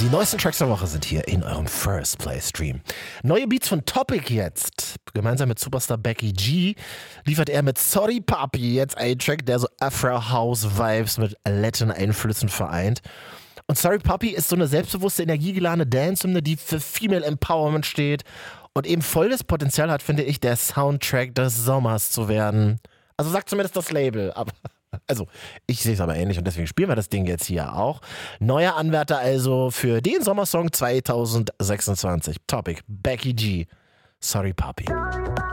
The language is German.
Die neuesten Tracks der Woche sind hier in eurem First Play Stream. Neue Beats von Topic jetzt. Gemeinsam mit Superstar Becky G liefert er mit Sorry Papi jetzt einen Track, der so Afro-House-Vibes mit Latin-Einflüssen vereint. Und Sorry Papi ist so eine selbstbewusste, energiegeladene Dance-Hymne, die für Female Empowerment steht und eben voll das Potenzial hat, finde ich, der Soundtrack des Sommers zu werden. Also sagt zumindest das Label, aber also ich sehe es aber ähnlich und deswegen spielen wir das Ding jetzt hier auch. Neuer Anwärter also für den Sommersong 2026. Topic, Becky G, Sorry Papi.